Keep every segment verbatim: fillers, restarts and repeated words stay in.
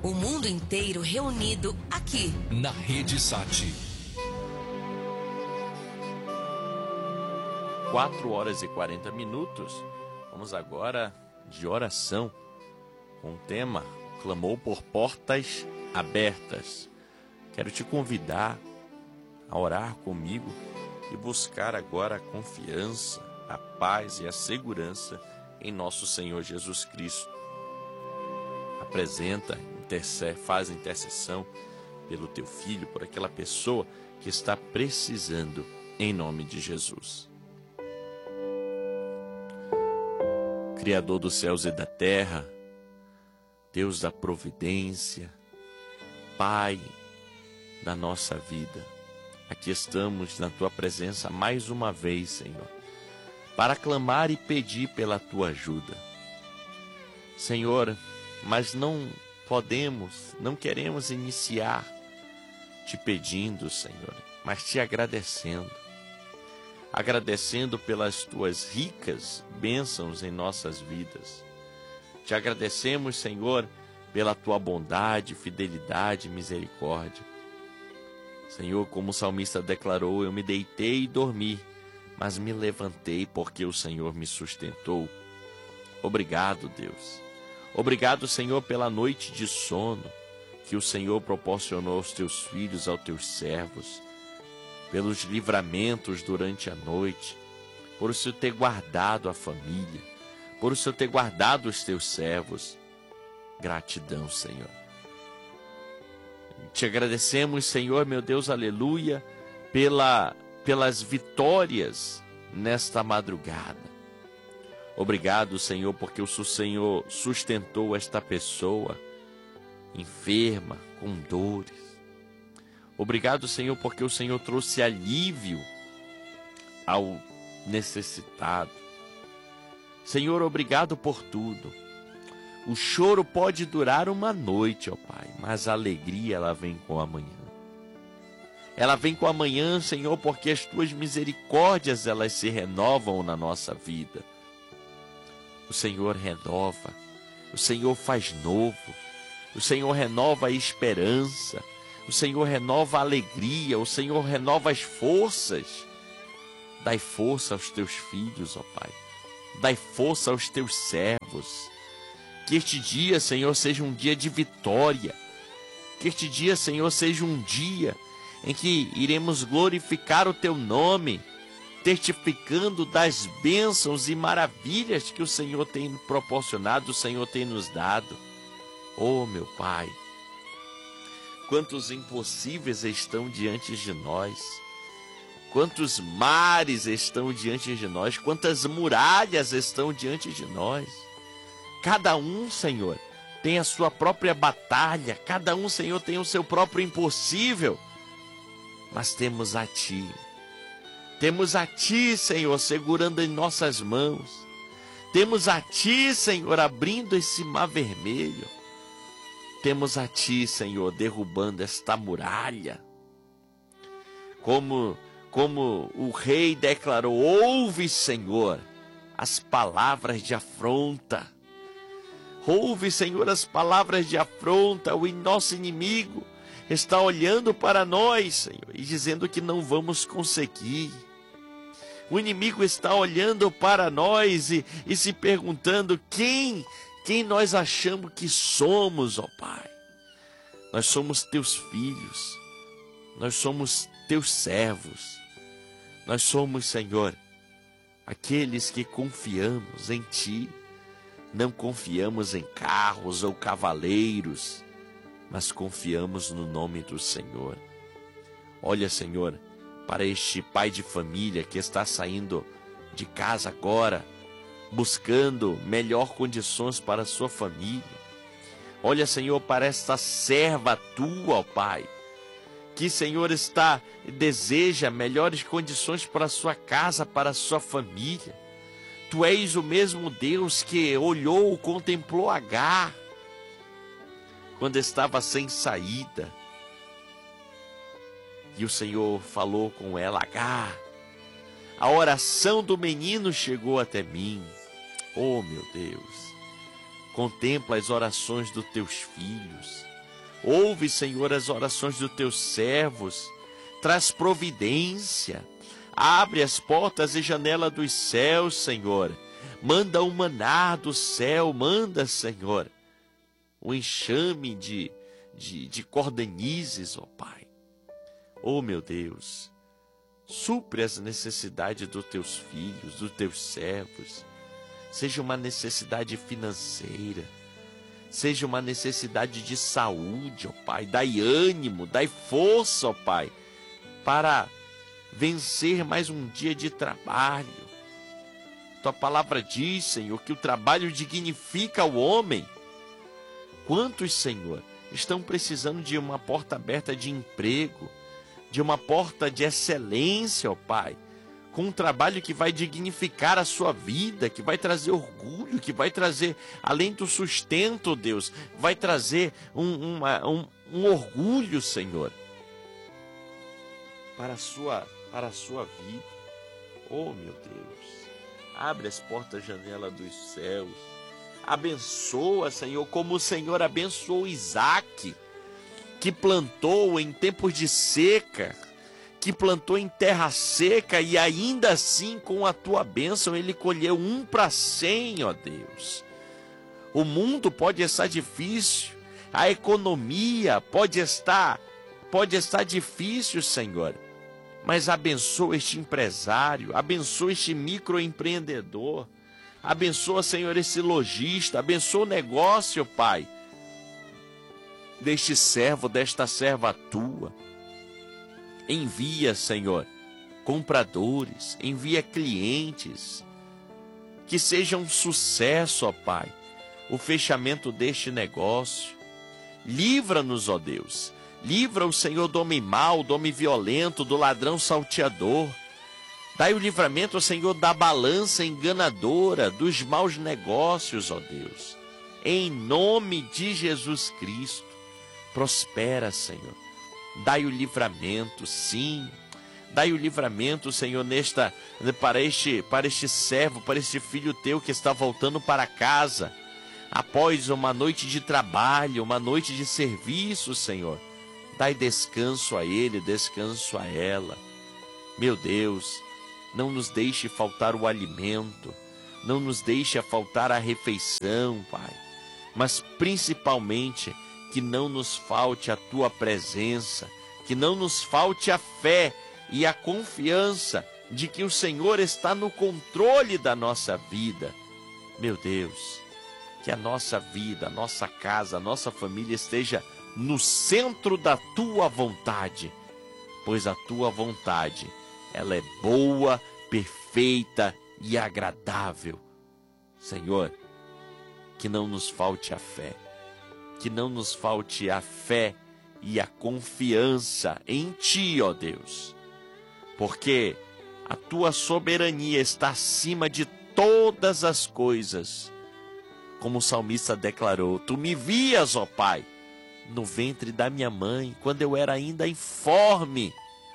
O mundo inteiro reunido aqui na Rede Sat. quatro horas e quarenta minutos. Vamos agora de oração com o tema Clamou por portas abertas. Quero te convidar a orar comigo e buscar agora a confiança, a paz e a segurança em nosso Senhor Jesus Cristo. Apresenta, intercede, faz intercessão pelo teu filho, por aquela pessoa que está precisando, em nome de Jesus. Criador dos céus e da terra, Deus da providência, Pai da nossa vida, aqui estamos na Tua presença mais uma vez, Senhor, para clamar e pedir pela Tua ajuda. Senhor, mas não podemos, não queremos iniciar te pedindo, Senhor, mas te agradecendo. Agradecendo pelas Tuas ricas bênçãos em nossas vidas. Te agradecemos, Senhor, pela Tua bondade, fidelidade e misericórdia. Senhor, como o salmista declarou, eu me deitei e dormi, mas me levantei porque o Senhor me sustentou. Obrigado, Deus. Obrigado, Senhor, pela noite de sono que o Senhor proporcionou aos Teus filhos, aos Teus servos, pelos livramentos durante a noite, por o Senhor ter guardado a família, por o Senhor ter guardado os Teus servos. Gratidão, Senhor. Te agradecemos, Senhor, meu Deus, aleluia, pela, pelas vitórias nesta madrugada. Obrigado, Senhor, porque o Senhor sustentou esta pessoa enferma, com dores. Obrigado, Senhor, porque o Senhor trouxe alívio ao necessitado. Senhor, obrigado por tudo. O choro pode durar uma noite, ó Pai, mas a alegria, ela vem com a manhã. Ela vem com a manhã, Senhor, porque as Tuas misericórdias, elas se renovam na nossa vida. O Senhor renova, o Senhor faz novo, o Senhor renova a esperança, o Senhor renova a alegria, o Senhor renova as forças. Dai força aos Teus filhos, ó Pai. Dai força aos Teus servos. Que este dia, Senhor, seja um dia de vitória. Que este dia, Senhor, seja um dia em que iremos glorificar o Teu nome, testificando das bênçãos e maravilhas que o Senhor tem proporcionado, o Senhor tem nos dado. Oh, meu Pai, quantos impossíveis estão diante de nós, quantos mares estão diante de nós, quantas muralhas estão diante de nós. Cada um, Senhor, tem a sua própria batalha, cada um, Senhor, tem o seu próprio impossível, mas temos a Ti. Temos a Ti, Senhor, segurando em nossas mãos. Temos a Ti, Senhor, abrindo esse mar vermelho. Temos a Ti, Senhor, derrubando esta muralha. Como, como o rei declarou, ouve, Senhor, as palavras de afronta. Ouve, Senhor, as palavras de afronta. O nosso inimigo está olhando para nós, Senhor, e dizendo que não vamos conseguir. O inimigo está olhando para nós e, e se perguntando quem, quem nós achamos que somos, ó Pai. Nós somos Teus filhos, nós somos Teus servos, nós somos, Senhor, aqueles que confiamos em Ti. Não confiamos em carros ou cavaleiros, mas confiamos no nome do Senhor. Olha, Senhor, para este pai de família que está saindo de casa agora, buscando melhor condições para a sua família. Olha, Senhor, para esta serva Tua, ó Pai, que, Senhor, está deseja melhores condições para a sua casa, para a sua família. Tu és o mesmo Deus que olhou, contemplou Agar quando estava sem saída. E o Senhor falou com ela, Agar, a oração do menino chegou até mim. Oh, meu Deus, contempla as orações dos Teus filhos. Ouve, Senhor, as orações dos teus servos. Traz providência. Abre as portas e janelas dos céus, Senhor. Manda o maná do céu. Manda, Senhor, o enxame de, de, de cordanizes, ó Pai. Ó meu Deus, supre as necessidades dos teus filhos, dos teus servos. Seja uma necessidade financeira, seja uma necessidade de saúde, ó Pai. Dai ânimo, dai força, ó Pai, para vencer mais um dia de trabalho. Tua palavra diz, Senhor, que o trabalho dignifica o homem. Quantos, Senhor, estão precisando de uma porta aberta de emprego, de uma porta de excelência, ó Pai, com um trabalho que vai dignificar a sua vida, que vai trazer orgulho, que vai trazer, além do sustento, Deus, vai trazer um, uma, um, um orgulho, Senhor, para a sua, para a sua vida. Oh, meu Deus, abre as portas, janela dos céus, abençoa, Senhor, como o Senhor abençoou Isaac, que plantou em tempos de seca, que plantou em terra seca, e ainda assim, com a tua bênção, ele colheu um para cem, ó Deus. O mundo pode estar difícil, a economia pode estar, pode estar difícil, Senhor, mas abençoa este empresário, abençoa este microempreendedor, abençoa, Senhor, esse lojista, abençoa o negócio, Pai, deste servo, desta serva tua. Envia, Senhor, compradores, envia clientes, que seja um sucesso, ó Pai, o fechamento deste negócio. Livra-nos, ó Deus, livra o Senhor do homem mau, do homem violento, do ladrão salteador. Dai o livramento, Senhor, da balança enganadora, dos maus negócios, ó Deus. Em nome de Jesus Cristo, prospera, Senhor. Dai o livramento, sim. Dai o livramento, Senhor, nesta, para, este, para este servo, para este filho teu que está voltando para casa, após uma noite de trabalho, uma noite de serviço, Senhor. Dai descanso a ele, descanso a ela. Meu Deus, não nos deixe faltar o alimento, não nos deixe faltar a refeição, Pai, mas principalmente que não nos falte a tua presença, que não nos falte a fé e a confiança de que o Senhor está no controle da nossa vida. Meu Deus, que a nossa vida, a nossa casa, a nossa família esteja no centro da tua vontade, pois a tua vontade, ela é boa, perfeita e agradável. Senhor, que não nos falte a fé, que não nos falte a fé e a confiança em Ti, ó Deus, porque a Tua soberania está acima de todas as coisas. Como o salmista declarou, Tu me vias, ó Pai, no ventre da minha mãe, quando eu era ainda informe,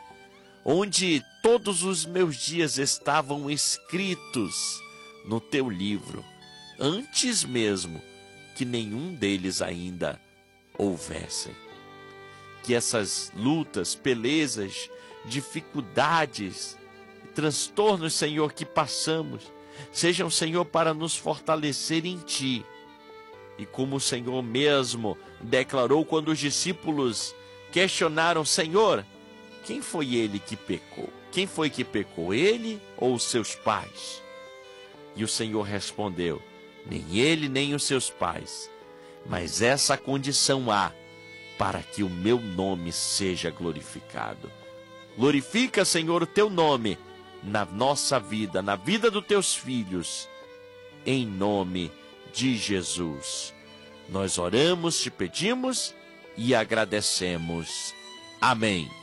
onde todos os meus dias estavam escritos no Teu livro, antes mesmo que nenhum deles ainda houvessem. Que essas lutas, belezas, dificuldades, transtornos, Senhor, que passamos, sejam, Senhor, para nos fortalecer em Ti. E como o Senhor mesmo declarou quando os discípulos questionaram, Senhor, quem foi ele que pecou? Quem foi que pecou, ele ou os seus pais? E o Senhor respondeu, nem ele, nem os seus pais, mas essa condição há para que o meu nome seja glorificado. Glorifica, Senhor, o teu nome na nossa vida, na vida dos teus filhos, em nome de Jesus. Nós oramos, te pedimos e agradecemos. Amém.